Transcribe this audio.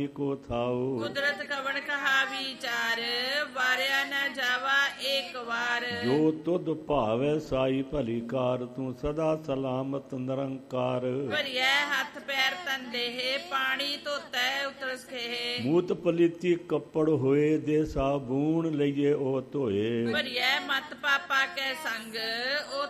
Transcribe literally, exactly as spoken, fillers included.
ਮਾਹੀ ਕੋ ਥਾਉ। ਕੁਦਰਤ ਕਵਣ ਕਹਾ ਵਿਚਾਰ, ਵਾਰਿਆ ਨ ਜਾਵਾ ਏਕ ਵਾਰ। ਜੋ ਤੁਧ ਭਾਵੈ ਸਾਈ ਭਲੀ ਕਾਰ, ਤੂੰ ਸਦਾ ਸਲਾਮਤ ਨਿਰੰਕਾਰ। ਭਰੀਐ ਹੱਥ ਪੈਰ ਤਨ ਦੇਹ, ਪਾਣੀ ਧੋਤੈ ਉਤਰਸ ਖੇਹ। ਮੂਤ ਪਲੀਤੀ ਕੱਪੜ ਹੋਏ, ਦੇ ਸਾਬੂਣ ਲਈਏ ਉਹ ਧੋਏ। ਭਰੀਐ ਮਤ ਪਾਪਾ ਕੈ ਸੰਗ, ਉਹ